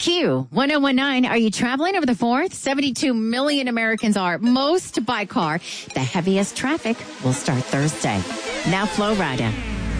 Q1019. Are you traveling over the 4th? 72 million Americans are, most by car. The heaviest traffic will start Thursday. Now, Flo Rida.